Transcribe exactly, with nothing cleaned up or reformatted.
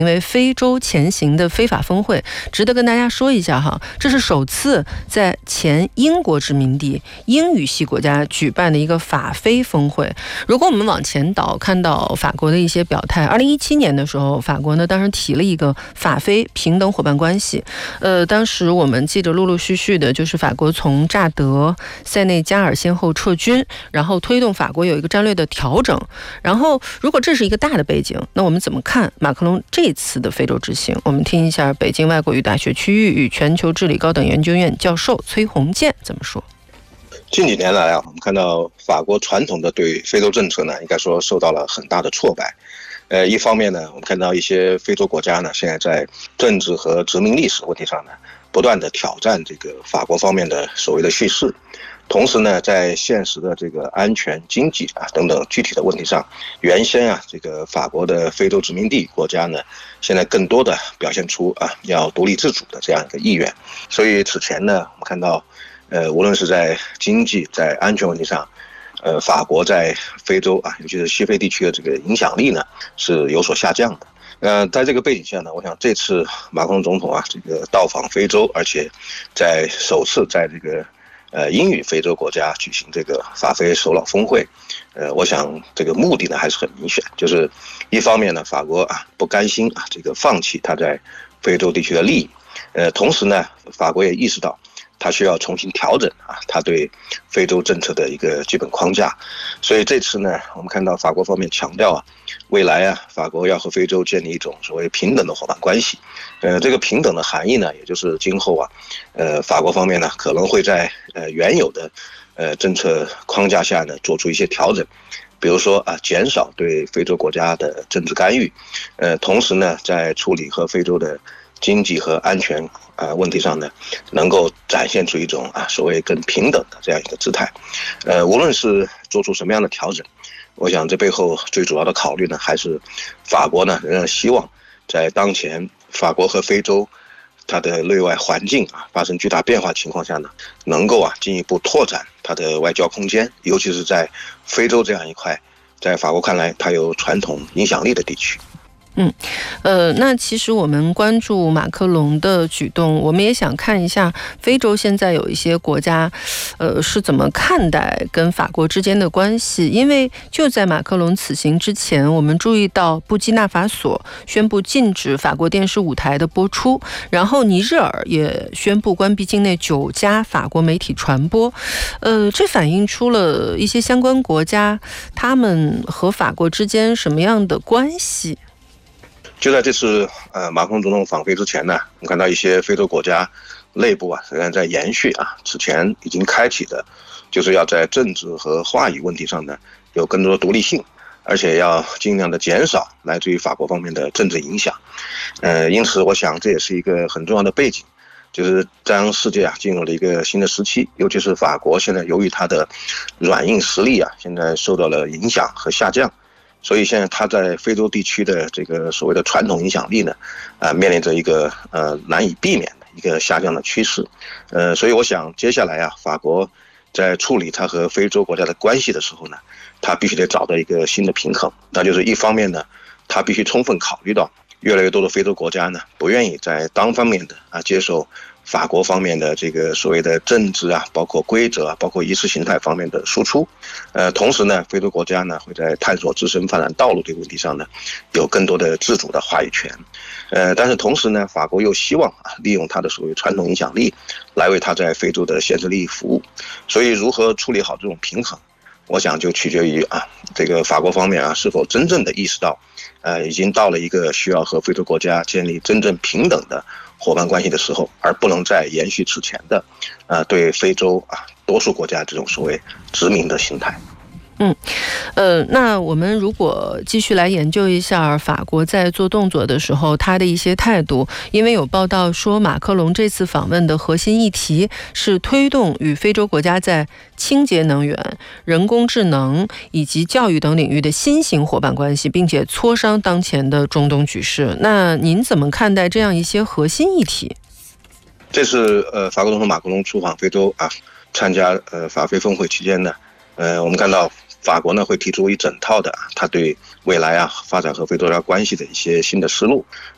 因为非洲前行的非法峰会，值得跟大家说一下哈，这是首次在前英国殖民地英语系国家举办的一个法非峰会。如果我们往前倒，看到法国的一些表态，二零一七年的时候，法国呢当时提了一个法非平等伙伴关系。呃，当时我们记得陆陆续续的，就是法国从乍得、塞内加尔先后撤军，然后推动法国有一个战略的调整。然后，如果这是一个大的背景，那我们怎么看马克龙这次的非洲之行？我们听一下北京外国语大学区域与全球治理高等研究院教授崔洪建怎么说。 近几年来啊，我们看到法国传统的对非洲政策呢，应该说受到了很大的挫败。呃，一方面呢，我们看到一些非洲国家呢，现在在政治和殖民历史问题上呢，不断的挑战这个法国方面的所谓的叙事。同时呢，在现实的这个安全、经济啊等等具体的问题上，原先啊这个法国的非洲殖民地国家呢，现在更多的表现出啊要独立自主的这样一个意愿。所以此前呢，我们看到，呃，无论是在经济、在安全问题上，呃，法国在非洲啊，尤其是西非地区的这个影响力呢是有所下降的。呃，在这个背景下呢，我想这次马克龙总统啊这个到访非洲，而且在首次在这个呃，英语非洲国家举行这个法非首脑峰会，呃，我想这个目的呢还是很明显，就是一方面呢，法国啊不甘心啊这个放弃他在非洲地区的利益，呃，同时呢，法国也意识到他需要重新调整啊他对非洲政策的一个基本框架，所以这次呢，我们看到法国方面强调啊，未来啊，法国要和非洲建立一种所谓平等的伙伴关系。呃，这个平等的含义呢，也就是今后啊，呃，法国方面呢可能会在呃原有的呃政策框架下呢做出一些调整，比如说啊，减少对非洲国家的政治干预，呃，同时呢，在处理和非洲的经济和安全啊问题上呢，能够展现出一种啊所谓更平等的这样一个姿态。呃，无论是做出什么样的调整，我想这背后最主要的考虑呢，还是法国呢仍然希望在当前法国和非洲它的内外环境啊发生巨大变化情况下呢，能够啊进一步拓展它的外交空间，尤其是在非洲这样一块在法国看来它有传统影响力的地区。 嗯，呃，那其实我们关注马克龙的举动，我们也想看一下非洲现在有一些国家，呃，是怎么看待跟法国之间的关系。因为就在马克龙此行之前，我们注意到布基纳法索宣布禁止法国电视舞台的播出，然后尼日尔也宣布关闭境内九家法国媒体传播。呃，这反映出了一些相关国家他们和法国之间什么样的关系。 就在这次呃马克龙总统访非之前呢，我们看到一些非洲国家内部啊仍然在延续啊此前已经开启的，就是要在政治和话语问题上呢有更多的独立性，而且要尽量的减少来自于法国方面的政治影响。呃，因此我想这也是一个很重要的背景，就是当世界啊进入了一个新的时期，尤其是法国现在由于它的软硬实力啊现在受到了影响和下降。所以现在他在非洲地区的这个所谓的传统影响力呢，啊、呃，面临着一个呃难以避免的一个下降的趋势，呃，所以我想接下来啊，法国在处理他和非洲国家的关系的时候呢，他必须得找到一个新的平衡，那就是一方面呢，他必须充分考虑到越来越多的非洲国家呢不愿意在单方面的啊接受法国方面的这个所谓的政治啊，包括规则啊，包括意识形态方面的输出，呃，同时呢，非洲国家呢会在探索自身发展道路这个问题上呢，有更多的自主的话语权，呃，但是同时呢，法国又希望啊利用它的所谓传统影响力，来为它在非洲的现实利益服务，所以如何处理好这种平衡，我想就取决于啊这个法国方面啊是否真正的意识到，呃，已经到了一个需要和非洲国家建立真正平等的伙伴关系的时候，而不能再延续此前的，呃，对非洲啊多数国家这种所谓殖民的心态。 嗯，呃，那我们如果继续来研究一下法国在做动作的时候他的一些态度，因为有报道说马克龙这次访问的核心议题是推动与非洲国家在清洁能源、人工智能以及教育等领域的新型伙伴关系，并且磋商当前的中东局势。那您怎么看待这样一些核心议题？ 这是呃法国总统马克龙出访非洲啊，参加呃法非峰会期间呢，呃我们看到法国呢会提出一整套的他对未来啊发展和非洲国家关系的一些新的思路，